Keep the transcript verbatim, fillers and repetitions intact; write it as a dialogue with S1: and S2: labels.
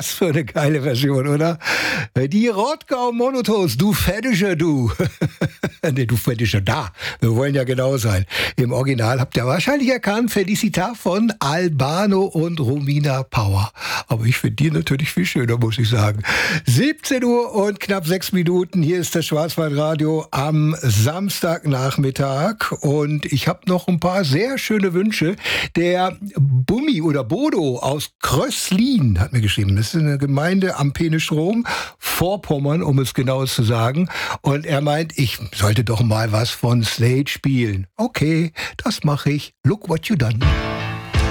S1: Was für eine geile Version, oder? Die Rottgau Monotones, du Fettischer, du. Nee, du Fettischer, da. Wir wollen ja genau sein. Im Original habt ihr wahrscheinlich erkannt, Felicita von Albano und Romina Power. Aber ich finde die natürlich viel schöner, muss ich sagen. siebzehn Uhr und knapp sechs Minuten. Hier ist das Schwarzwaldradio am Samstagnachmittag. Und ich habe noch ein paar sehr schöne Wünsche. Der Bummi oder Bodo aus Kröslin hat mir geschrieben. Das ist eine Gemeinde am Peene-Strom, Vorpommern, um es genau zu sagen. Und er meint, ich sollte doch mal was von Slade spielen. Okay, das mache ich. Look what you done.